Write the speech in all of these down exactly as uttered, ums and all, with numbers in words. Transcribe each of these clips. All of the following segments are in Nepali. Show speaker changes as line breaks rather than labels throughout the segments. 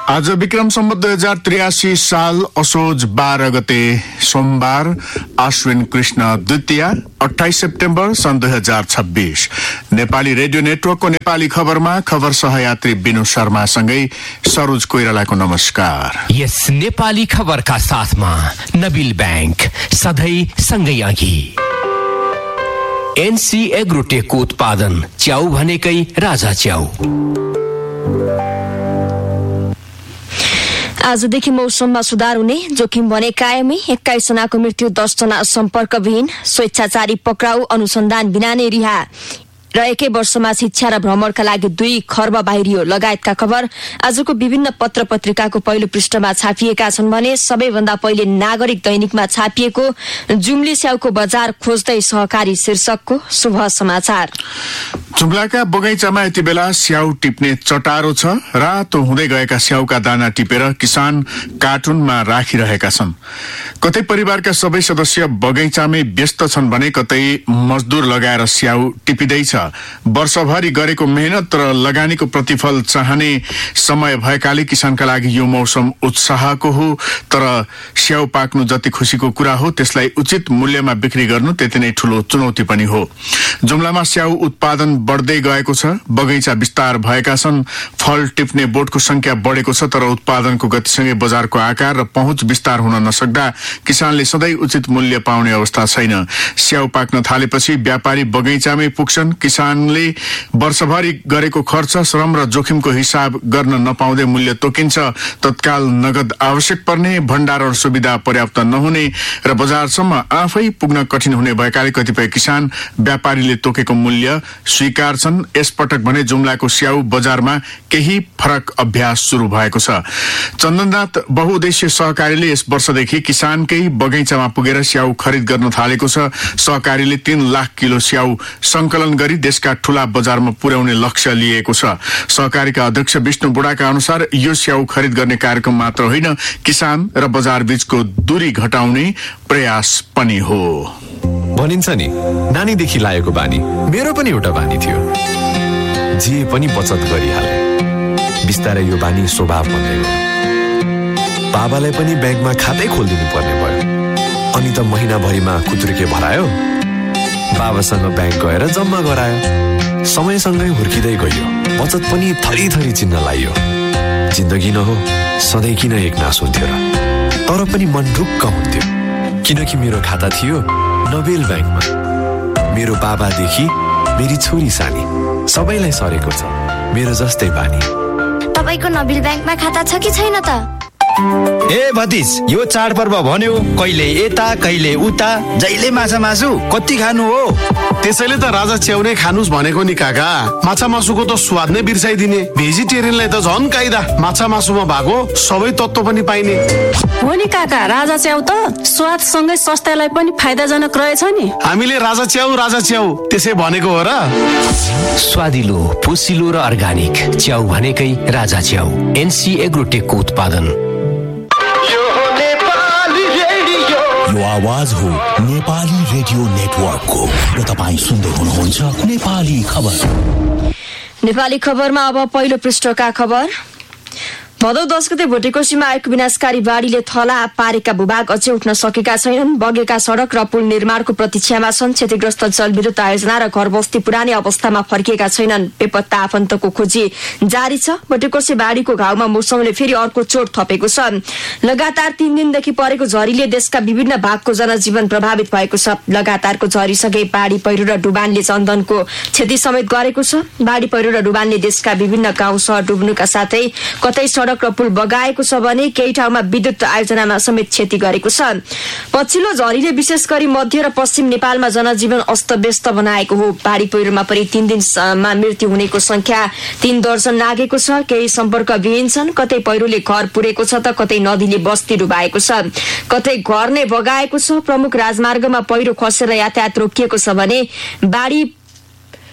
आज विक्रम सम्वत दुई हजार त्रियासी साल असोज बाह्र गते सोमबार आश्विन कृष्ण द्वितीया अट्ठाइस सेप्टेम्बर सन् दुई हजार छब्बीस। नेपाली रेडियो नेटवर्कको नेपाली खबरमा खबर सहयात्री बिनु शर्मासँगै सरोज कोइरालाको नमस्कार।
यस नेपाली खबरका साथमा नबिल बैंक सधैँ सँगै अघि। एनसी एग्रोटेकको उत्पादन च्याउ भनेकै राजा च्याउ।
आजदेखि मौसममा सुधार हुने जोखिम भने कायमै। एक्काइस जनाको मृत्यु, दस जना सम्पर्कविहीन, स्वेच्छाचारी पक्राउ, अनुसन्धान बिना नै रिहा र एकै वर्षमा शिक्षा र भ्रमणका लागि दुई खर्ब बाहिरियो लगायतका खबर आजको विभिन्न पत्र पत्रिकाको पहिलो पृष्ठमा छापिएका छन् भने सबैभन्दा पहिले नागरिक दैनिकमा छापिएको जुम्ली स्याउको बजार खोज्दै सहकारी शीर्षकको शुभ समाचार।
जुम्लाका बगैँचामा यति बेला स्याउ टिप्ने चटारो छ। रातो हुँदै गएका स्याउका दाना टिपेर किसान कार्टुनमा राखिरहेका छन्। कतै परिवारका सबै सदस्य बगैँचामै व्यस्त छन् भने कतै मजदुर लगाएर स्याउ टिपिँदैछ। वर्षभरि गरेको मेहनत र लगानीको प्रतिफल चाहने समय भएकाले किसानका लागि यो मौसम उत्साहको हो। तर स्याउ पाक्नु जति खुसीको कुरा हो, त्यसलाई उचित मूल्यमा बिक्री गर्नु त्यति नै ठूलो चुनौती पनि हो। जुम्लामा स्याउ उत्पादन बढ्दै गएको छ। बगैँचा विस्तार भएका छन्। फल टिप्ने बोटको संख्या बढेको छ। तर उत्पादनको गतिसँगै बजारको आकार र पहुँच विस्तार हुन नसक्दा किसानले सधैँ उचित मूल्य पाउने अवस्था छैन। स्याउ पाक्न थालेपछि व्यापारी बगैँचामै पुग्छन्। किसानले वर्षभरि गरेको खर्च, श्रम र जोखिमको हिसाब गर्न नपाउँदै मूल्य तोकिन्छ। तत्काल नगद आवश्यक पर्ने, भण्डारण सुविधा पर्याप्त नहुने र बजारसम्म आफै पुग्न कठिन हुने भएकाले कतिपय किसान व्यापारीले तोकेको मूल्य स्वीकार्छन्। यसपटक भने जुम्लाको स्याउ बजारमा केही फरक अभ्यास शुरू भएको छ। चन्दननाथ बहुउद्देश्य सहकारीले यस वर्षदेखि किसानकै बगैँचामा पुगेर स्याउ खरिद गर्न थालेको छ। सहकारीले तीन लाख किलो स्याउ संकलन गरी देशका ठूला बजारमा पुर्याउने लक्ष्य लिएको छ। सहकारीका अध्यक्ष विष्णु बुढाका अनुसार यो स्याउ खरिद गर्ने कार्यक्रम मात्र होइन, किसान र बजार बीचको दूरी घटाउने प्रयास पनि हो।
भनिन्छ नि, नानीदेखि लागेको बानी मेरो पनि एउटा बानी थियो। जे पनि बचत गरिहाले। बिस्तारै यो बानी स्वभाव बन्दै गयो। बाबालाई पनि ब्याङ्कमा खातै खोलिदिनु पर्ने भयो। अनि त महिनाभरिमा कुत्रुके भरायो। बाबासँग ब्याङ्क गएर जम्मा गरायो। समयसँगै हुर्किँदै गयो। बचत पनि थरी थरी चिन्न लागियो। जिन्दगी न हो, सधैँ किन एक नास हुन्थ्यो र? तर पनि मन ढुक्क हुन्थ्यो, किनकि मेरो खाता थियो नबेल ब्याङ्कमा। मेरो बाबादेखि मेरी छोरी सानी सबैलाई सरेको छ मेरो जस्तै बानी।
तपाईको नबेल ब्याङ्कमा खाता छ कि छैन त?
ए भतिज, यो चाडपर्व भन्यो कहिले यता कहिले उता, जहिले माछा मासु कति खानु हो?
त्यसैले त राजा च्याउ नै खानुस् भनेको नि काका। माछा मासुको त स्वाद नै बिर्साइदिने। भेजिटेरियनलाई त झन् काइदा। माछा मासुमा भएको सबै तत्त्व पनि पाइने
हो नि काका। राजा च्याउ त स्वादसँगै स्वास्थ्यलाई पनि फाइदाजनक रहेछ नि।
हामीले राजा च्याउ राजा च्याउ त्यसै भनेको हो र?
स्वादिलो, पोसिलो र अर्गानिक च्याउ भनेकै राजा च्याउ। एनसी एग्रोटेकको उत्पादन।
यो आवाज हो नेपाली रेडियो नेटवर्कको र तपाईँ सुन्दै हुनुहुन्छ नेपाली खबर।
नेपाली खबरमा अब पहिलो पृष्ठका खबर। भदौ दस गते भोटेकोसीमा आएको विनाशकारी बाढीले थला पारेका भूभाग अझै उठ्न सकेका छैनन्। बगेका सड़क र पुल निर्माणको प्रतीक्षामा छन्। क्षतिग्रस्त जलविद्युत आयोजना र घरबस्ती पुरानै अवस्थामा फर्किएका छैनन्। बेपत्ता आफन्तको खोजी जारी छ। भोटेकोसी बाढीको घाउमा मौसमले फेरि अर्को चोट थपेको छ। लगातार तीन दिनदेखि परेको झरीले देशका विभिन्न भागको जनजीवन प्रभावित भएको छ। लगातारको झरीसँगै बाढी पहिरो र डुबानले जनधनको क्षति समेत गरेको छ। बाढी पहिरो र डुबानले देशका विभिन्न गाउँ सहर डुब्नुका साथै कतै सड़क र पुल बगाएको छ भने केही ठाउँमा विद्युत आयोजनामा समेत क्षति गरेको छ। पछिल्लो झरीले विशेष गरी मध्य र पश्चिम नेपालमा जनजीवन अस्तव्यस्त बनाएको हो। बाढी पहिरोमा परि तीन दिनमा मृत्यु हुनेको संख्या तीन दर्जन नागेको छ। केही सम्पर्क विहीन छन्। कतै पहिरोले घर पुरेको छ त कतै नदीले बस्ती डुबाएको छ। कतै घर नै बगाएको छ। प्रमुख राजमार्गमा पहिरो खसेर यातायात रोकिएको छ भने बाढी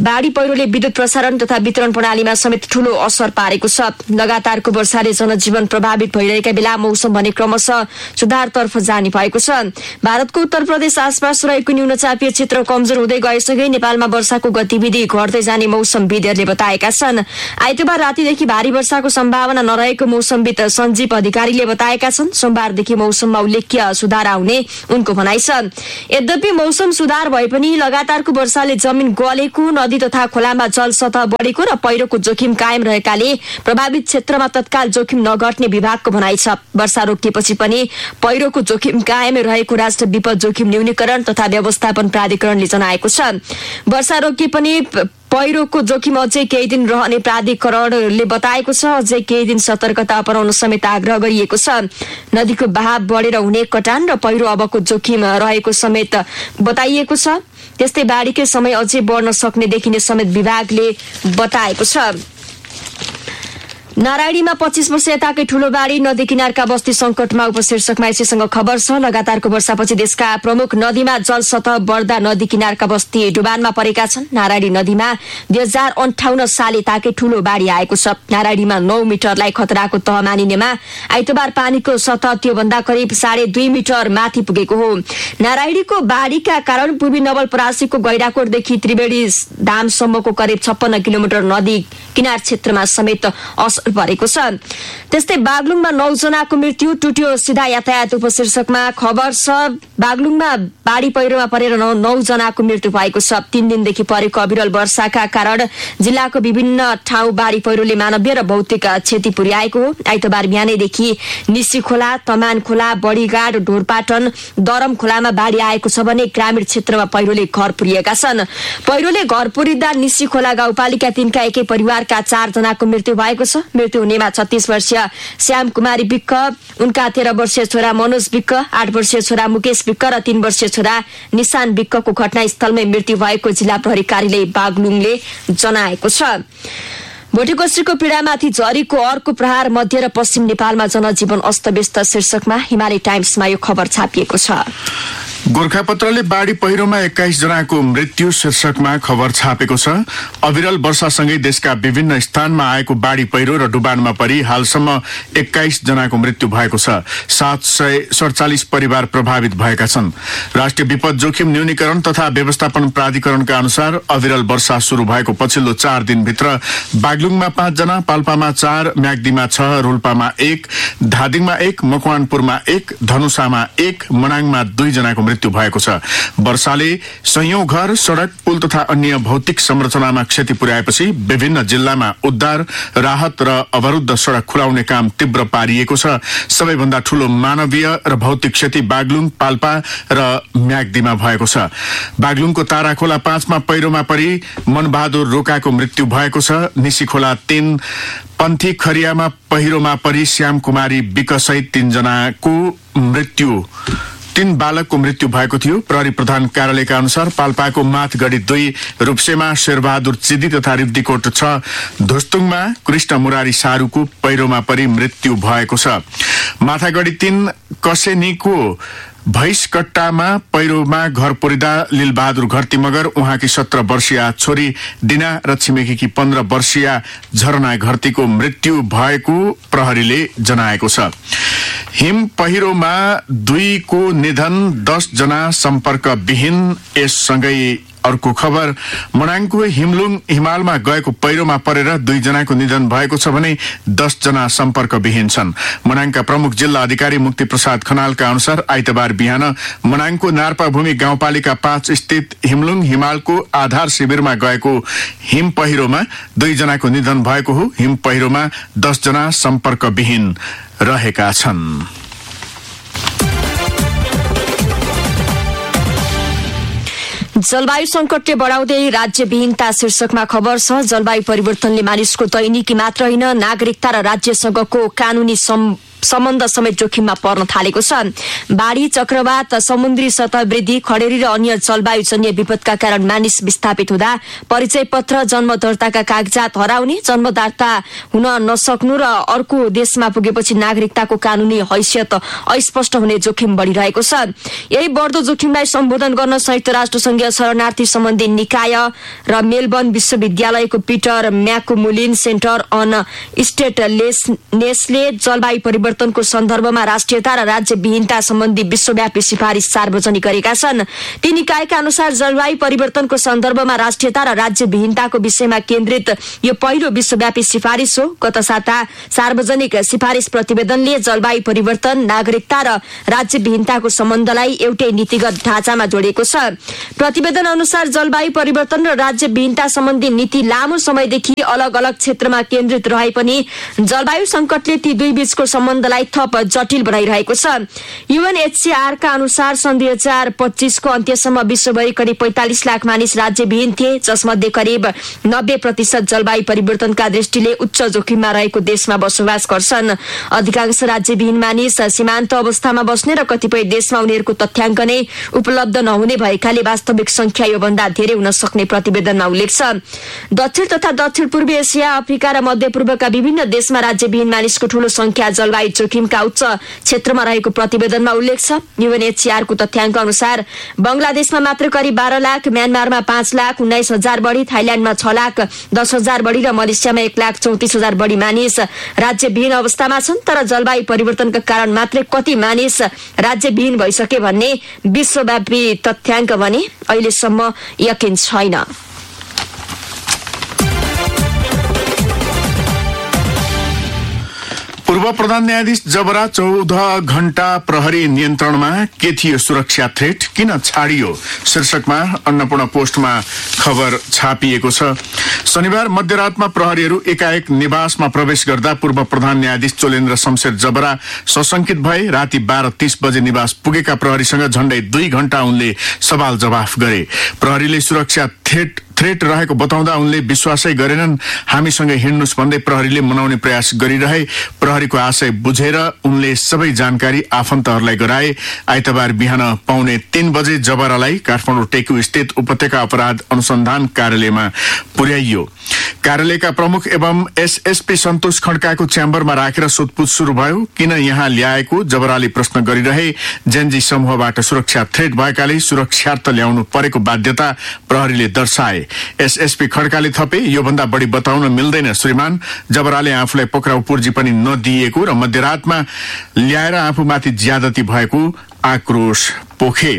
बाढी पहिरोले विद्युत प्रसारण तथा वितरण प्रणालीमा समेत ठूलो असर पारेको छ। लगातारको वर्षाले जनजीवन प्रभावित भइरहेका बेला मौसम भने क्रमशः सुधारतर्फ जाने भएको छ। भारतको उत्तर प्रदेश आसपास रहेको न्यूनचापीय क्षेत्र कमजोर हुँदै गएसँगै नेपालमा वर्षाको गतिविधि घट्दै जाने मौसमविदहरूले बताएका छन्। आइतबार रातिदेखि भारी वर्षाको सम्भावना नरहेको मौसमविद सञ्जीव अधिकारीले बताएका छन्। सोमबारदेखि मौसममा उल्लेख्य सुधार आउने उनको भनाइ छ। यद्यपि मौसम सुधार भए पनि लगातारको वर्षाले जमिन गलेको, नदी तथा खोलामा जलसतह बढेको र पहिरोको जोखिम कायम रहेकाले प्रभावित क्षेत्रमा तत्काल जोखिम नघट्ने विभागको भनाइ छ। वर्षा रोकिएपछि पनि पहिरोको जोखिम कायम रहेको राष्ट्रिय विपद जोखिम न्यूनीकरण तथा व्यवस्थापन प्राधिकरणले जनाएको छ। वर्षा रोकिए पनि पहिरोको जोखिम अझै केही दिन रहने प्राधिकरणले बताएको छ। अझै केही दिन सतर्कता अपनाउन समेत आग्रह गरिएको छ। नदीको बहाव बढेर हुने कटान र पहिरो अबको जोखिम रहेको समेत बताइएको छ। त्यस्तै बाढीकै समय अझै बढ्न सक्ने देखिने समेत विभागले बताएको छ। नारायणीमा पच्चीस वर्ष यताकै ठूलो बाढी, नदी किनारका बस्ती संकटमा उपशीर्षकमा यसैसँग खबर छ। लगातारको वर्षापछि देशका प्रमुख नदीमा जलसतह बढ्दा नदी किनारका बस्ती डुबानमा परेका छन्। नारायणी नदीमा दुई हजार अन्ठाउन्न साल यताकै ठूलो बाढी आएको छ। नारायणीमा नौ मिटरलाई खतराको तह मानिनेमा आइतबार पानीको सतह त्योभन्दा करिब साढे दुई मिटर माथि पुगेको हो। नारायणीको बाढीका कारण पूर्वी नवलपरासीको गैडाकोटदेखि त्रिवेणी धामसम्मको करिब छप्पन्न किलोमिटर नदी किनार क्षेत्रमा समेत असर परेको छ। त्यस्तै बागलुङमा नौ जनाको मृत्यु, टुट्यो सिधा यातायात उपशीर्षकमा खबर छ। बागलुङमा बाढी पहिरोमा परेर नौ जनाको मृत्यु भएको छ। तीन दिनदेखि परेको अविरल वर्षाका कारण जिल्लाको विभिन्न ठाउँ बाढी पहिरोले मानवीय र भौतिक क्षति पुर्याएको हो। आइतबार बिहानैदेखि निसी खोला, तमान खोला, बडीघाट, ढोरपाटन, दरम खोलामा बाढी आएको छ भने ग्रामीण क्षेत्रमा पहिरोले घर पुर्याएका छन्। पहिरोले घर पुरिँदा निसी खोला गाउँपालिका तीनका एकै परिवारका चार जनाको मृत्यु भएको छ। मृत्यु हुनेमा छत्तीस वर्षीय श्याम कुमारी विक्क, उनका तेह्र वर्षीय छोरा मनोज विक्क, आठ वर्षीय छोरा मुकेश विक्क र तीन वर्षीय छोरा निशान विक्कको घटनास्थलमै मृत्यु भएको जिल्ला प्रहरी कार्यालय बागलुङले जनाएको छ। भोटेकोसीको पीडामाथि झरीको अर्को प्रहार, मध्य र पश्चिम नेपालमा जनजीवन अस्तव्यस्त शीर्षकमा हिमालय टाइम्समा यो खबर छापिएको छ।
गोरखापत्रले बाढी पहिरोमा एक्काइस जनाको मृत्यु शीर्षकमा खबर छापेको छ। अविरल वर्षासँगै देशका विभिन्न स्थानमा आएको बाढी पहिरो र डुबानमा परि हालसम्म एक्काइस जनाको मृत्यु भएको छ। सात सय सडचालिस परिवार प्रभावित भएका छन्। राष्ट्रिय विपद जोखिम न्यूनीकरण तथा व्यवस्थापन प्राधिकरणका अनुसार अविरल वर्षा शुरू भएको पछिल्लो चार दिनभित्र बागलुङमा पाँच जना, पाल्पामा चार, म्याग्दीमा छ, रोल्पामा एक, धादिङमा एक, मकवानपुरमा एक, धनुषामा एक, मनाङमा दुई जनाको मृत्यु भएको छ। वर्षाले सयौं घर, सड़क, पुल तथा अन्य भौतिक संरचनामा क्षति पुर्याएपछि विभिन्न जिल्लामा उद्धार, राहत र अवरुद्ध सड़क खुलाउने काम तीव्र पारिएको छ। सबैभन्दा ठूलो मानवीय र भौतिक क्षति बागलुङ, पाल्पा र म्याग्दीमा भएको छ। बागलुङको ताराखोला पाँचमा पहिरोमा परि मनबहादुर रोकाको मृत्यु भएको छ। निसी खोला तीन, पन्थी खरियामा पहिरोमा परि श्याम कुमारी विकसहित तीन जनाको मृत्यु तीन बालकको मृत्यु भएको थियो। प्रहरी प्रधान कार्यालयका अनुसार पाल्पाको माथगढी दुई, रूप्सेमा शेरबहादुर चिदी तथा रिब्दीकोट छ, धुस्तुङमा कृष्ण मुरारी सारूको पहिरोमा परि मृत्यु भएको छ। माथागढी तीन, कसेनीको भैंसकट्टामा पहिरोमा घर पुरिँदा लीलबहादुर घरती मगर, उहाँकी सत्र वर्षीय छोरी डिना र छिमेकीकी पन्ध्र वर्षीय झरना घरतीको मृत्यु भएको प्रहरीले जनाएको छ। हिम पहिरोमा दुईको निधन, दस जना सम्पर्क विहीन। यससँगै अर्को खबर, मनाङको हिमलुङ हिमालमा गएको पहिरोमा परेर दुई जनाको निधन भएको छ भने दस जना सम्पर्क विहीन छन्। मनाङका प्रमुख जिल्ला अधिकारी मुक्ति प्रसाद खनालका अनुसार आइतबार बिहान मनाङको नार्पाभूमि गाउँपालिका पाँच स्थित हिमलुङ हिमालको आधार शिविरमा गएको हिम पहिरोमा दुई जनाको निधन भएको हो। हिम पहिरोमा दस जना सम्पर्क विहीन रहेका छन्।
जलवायु संकटले बढाउँदै राज्यविहीनता शीर्षकमा खबर छ। जलवायु परिवर्तनले मानिसको दैनिकी मात्र होइन, नागरिकता र राज्यसँगको कानूनी सम्बन्ध समेत जोखिममा पर्न थालेको छ। बाढी, चक्रवात, समुद्री सतह वृद्धि, खडेरी र अन्य जलवायुजन्य विपदका कारण मानिस विस्थापित हुँदा परिचय पत्र, जन्म दर्ताका कागजात हराउने, जन्म दर्ता हुन नसक्नु र अर्को देशमा पुगेपछि नागरिकताको कानूनी हैसियत अस्पष्ट हुने जोखिम बढ़िरहेको छ। यही बढ्दो जोखिमलाई सम्बोधन गर्न संयुक्त राष्ट्र संघीय शरणार्थी सम्बन्धी निकाय र मेलबर्न विश्वविद्यालयको पिटर म्याकुमुलिन सेन्टर अन स्टेटलेसनेसले जलवायु परिवर्तनको सन्दर्भमा राष्ट्रियता र राज्य विहीनता सम्बन्धी विश्वव्यापी सिफारिस सार्वजनिक गरेका छन्। ती निकायका अनुसार जलवायु परिवर्तनको सन्दर्भमा राष्ट्रियता र राज्य विहीनताको विषयमा केन्द्रित यो पहिलो विश्वव्यापी सिफारिस हो। गत साता सार्वजनिक सिफारिस प्रतिवेदनले जलवायु परिवर्तन, नागरिकता र राज्य विहीनताको सम्बन्धलाई एउटै नीतिगत ढाँचामा जोडिएको छ। प्रतिवेदन अनुसार जलवायु परिवर्तन र राज्य विहीनता सम्बन्धी नीति लामो समयदेखि अलग अलग क्षेत्रमा केन्द्रित रहे पनि जलवायु संकटले ती दुई बीचको सम्बन्धलाई थप जटिल बनाइरहेको छ। यूएनएचसीआर का अनुसार सन् दुई हजार पच्चीसको अन्त्यसम्म विश्वभरि करिब पैंतालिस लाख मानिस राज्यविहीन थिए, जसमध्ये करिब नब्बे प्रतिशत जलवायु परिवर्तनका दृष्टिले उच्च जोखिममा रहेको देशमा बसोबास गर्छन्। अधिकांश राज्यविहीन मानिस सीमान्त अवस्थामा बस्ने र कतिपय देशमा उनीहरूको तथ्याङ्क नै उपलब्ध नहुने भएकाले वास्तविक संख्या योभन्दा धेरै हुन सक्ने प्रतिवेदनमा उल्लेख छ। दक्षिण तथा दक्षिण पूर्वी एसिया, अफ्रिका र मध्यपूर्वका विभिन्न देशमा राज्यविहीन मानिसको ठूलो संख्या जलवायु जोखिमका उच्च क्षेत्रमा रहेको प्रतिवेदनमा उल्लेख छ। यूएनएचसीआर को तथ्याङ्क अनुसार बंगलादेशमा मात्र करिब बाह्र लाख, म्यानमारमा पाँच लाख उन्नाइस हजार बढी, थाइल्याण्डमा छ लाख दस हजार बढी र मलेसियामा एक लाख चौतिस हजार बढी मानिस राज्यविहीन अवस्थामा छन्। तर जलवायु परिवर्तनका कारण मात्रै कति मानिस राज्यविहीन भइसके भन्ने विश्वव्यापी तथ्याङ्क भने अहिलेसम्म यकिन छैन।
पूर्व प्रधान न्यायाधीश जबरा चौध घण्टा प्रहरी नियन्त्रणमा के थियो सुरक्षा थ्रेट, किन छाडियो शीर्षकमा अन्नपूर्ण पोस्टमा खबर छापिएको छ। शनिबार मध्यरातमा प्रहरीहरू एकाएक निवासमा प्रवेश गर्दा पूर्व प्रधान न्यायाधीश चोलेन्द्र शमशेर जबरा सशंकित भए। राति बाह्र तीस बजे निवास पुगेका प्रहरीसँग झण्डै दुई घण्टा उनले सवाल जवाफ गरे। प्रहरीले सुरक्षा थ्रेट थ्रेट रहेको बताउँदा उनले विश्वासै गरेनन्। हामीसँग हिँड्नुस् भन्दै प्रहरीले मनाउने प्रयास गरिरहे। प्रहरीको आशय बुझेर उनले सबै जानकारी आफन्तहरूलाई गराए। आइतबार बिहान पाउने तीन बजे जबरालाई काठमाडौँ टेकु स्थित उपत्यका अपराध अनुसन्धान कार्यालयमा पुर्याइयो। कार्यालयका प्रमुख एवं एसएसपी सन्तोष खड्काको च्याम्बरमा राखेर सोधपुछ शुरू भयो। किन यहाँ ल्याएको जबराले प्रश्न गरिरहे। जेनजी समूहबाट सुरक्षा थ्रेट भएकाले सुरक्षार्थ ल्याउनु परेको बाध्यता प्रहरीले दर्शाए। एसएसपी खड्काले थपे, योभन्दा बढी बताउन मिल्दैन श्रीमान। जबराले आफूलाई पक्राउ पूर्जी पनि नदिएको र मध्यरातमा ल्याएर आफूमाथि ज्यादती भएको आक्रोश पोखे।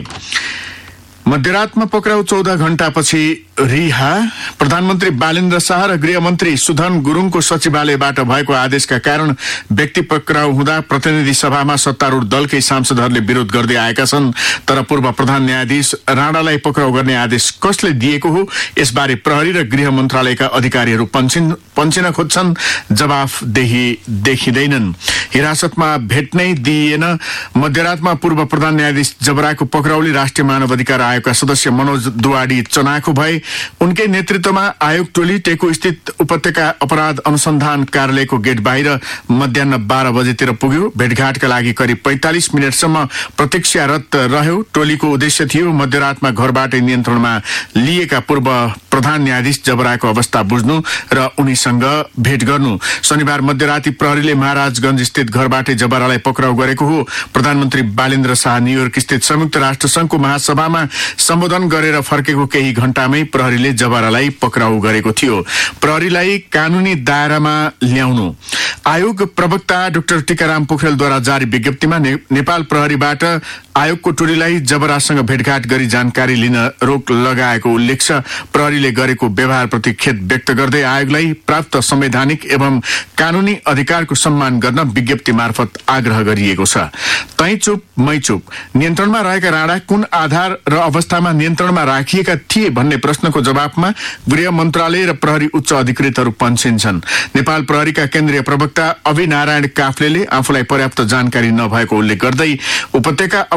मध्यरातमा पक्राउ चौध घण्टापछि रिहा। प्रधानमन्त्री बालेन्द्र शाह र गृहमन्त्री सुधन गुरुङको सचिवालयबाट भएको आदेशका कारण व्यक्ति पक्राउ हुँदा प्रतिनिधि सभामा सत्तारूढ दलकै सांसदहरूले विरोध गर्दै आएका छन्। तर पूर्व प्रधान न्यायाधीश राणालाई पक्राउ गर्ने आदेश कसले दिएको हो, यसबारे प्रहरी र गृह मन्त्रालयका अधिकारीहरू पन्छिन पन्छिन खोज्छन्। जवाफदेही देखिँदैनन्। हिरासतमा भेट्नै दिइएन। मध्यरातमा पूर्व प्रधान न्यायाधीश जबराको पक्राउले राष्ट्रिय मानव अधिकार आयोगका सदस्य मनोज दुवाडी चनाखो भए। उनकै नेतृत्वमा आयोग टोली टेकु स्थित उपत्यका अपराध अनुसन्धान कार्यालयको गेट बाहिर मध्याह बाह्र बजेतिर पुग्यो। भेटघाटका लागि करिब पैंतालिस मिनटसम्म प्रतीक्षारत रह्यो। टोलीको उद्देश्य थियो मध्यरातमा घरबाटै नियन्त्रणमा लिएका पूर्व प्रधान न्यायाधीश जबराको अवस्था बुझ्नु र उनीसँग भेट गर्नु। शनिबार मध्यराती प्रहरीले महाराजगंज स्थित घरबाटै जबरालाई पक्राउ गरेको हो। प्रधानमन्त्री बालेन्द्र शाह न्यूयोर्क स्थित संयुक्त राष्ट्र संघको महासभामा सम्बोधन गरेर फर्केको केही घण्टामै प्रहरीले जबरालाई पक्राउ गरेको थियो। प्रहरीलाई कानूनी दायरामा ल्याउनु। आयोग प्रवक्ता डाक्टर टीकाराम पोखरेलद्वारा जारी विज्ञप्तिमा ने, नेपाल प्रहरीबाट आयोगको टोलीलाई जबरासँग भेटघाट गरी जानकारी लिन रोक लगाएको उल्लेख छ। प्रहरीले गरेको व्यवहारप्रति खेद व्यक्त गर्दै आयोगलाई प्राप्त संवैधानिक एवं कानूनी अधिकारको सम्मान गर्न विज्ञप्ति मार्फत आग्रह गरिएको छ। तै चुप मै चुप। नियन्त्रणमा रहेका राणा कुन आधार र अवस्थामा नियन्त्रणमा राखिएका थिए भन्ने प्रश्नको जवाफमा गृह मन्त्रालय र प्रहरी उच्च अधिकृतहरू पन्छिन्छन्। नेपाल प्रहरीका केन्द्रीय प्रवक्ता अभि नारायण काफ्लेले आफूलाई पर्याप्त जानकारी नभएको उल्लेख गर्दै उपत्यका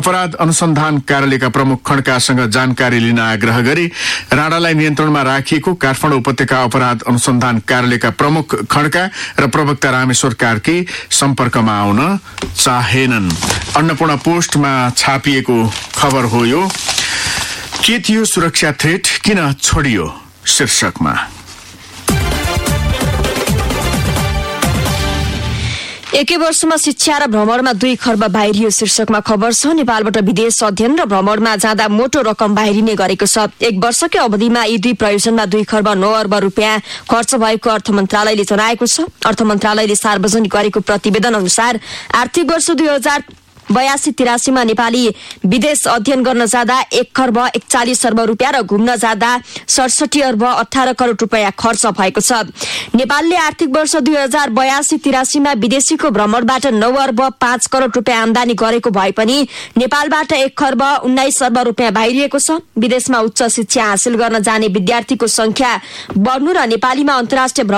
अपराध अनुसन्धान कार्यालयका प्रमुख खड्कासँग जानकारी लिन आग्रह गरी राणालाई नियन्त्रणमा राखिएको काठमाडौँ उपत्यका अपराध अनुसन्धान कार्यालयका प्रमुख खड्का र प्रवक्ता रामेश्वर कार्की सम्पर्कमा आउन चाहेनन्। अन्नपूर्ण पोस्टमा छापिएको खबर हो यो। के थियो सुरक्षा थ्रेट, किन छोडियो शीर्षकमा।
एकै वर्षमा शिक्षा र भ्रमणमा दुई खर्ब बाहिरियो शीर्षकमा खबर छ। नेपालबाट विदेश अध्ययन र भ्रमणमा जाँदा मोटो रकम बाहिरिने गरेको छ। एक वर्षकै अवधिमा यी दुई प्रयोजनमा दुई खर्ब नौ अर्ब रुपियाँ खर्च भएको अर्थ मन्त्रालयले जनाएको छ। अर्थ मन्त्रालयले सार्वजनिक गरेको प्रतिवेदन अनुसार आर्थिक वर्ष दुई हजार बयासी तिरासीमा नेपाली विदेश अध्ययन गर्न जाँदा एक खर्ब एकचालिस अर्ब रुपियाँ र घुम्न जाँदा सडसठी अर्ब अठार करोड रुपियाँ खर्च भएको छ। नेपालले आर्थिक वर्ष दुई हजार बयासी तिरासीमा विदेशीको भ्रमणबाट नौ अर्ब पाँच करोड रुपियाँ आमदानी गरेको भए पनि नेपालबाट एक खर्ब उन्नाइस अर्ब रुपियाँ बाहिरिएको छ। विदेशमा उच्च शिक्षा हासिल गर्न जाने विद्यार्थीको संख्या बढ्नु र नेपालीमा अन्तर्राष्ट्रिय